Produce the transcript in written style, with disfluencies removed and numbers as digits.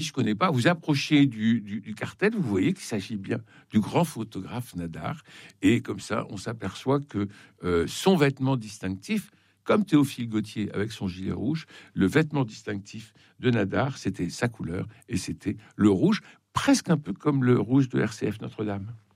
je connais pas, vous approchez du cartel, vous voyez qu'il s'agit bien du grand photographe Nadar. Et comme ça, on s'aperçoit que son vêtement distinctif, comme Théophile Gautier avec son gilet rouge, le vêtement distinctif de Nadar, c'était sa couleur et c'était le rouge, presque un peu comme le rouge de RCF Notre-Dame.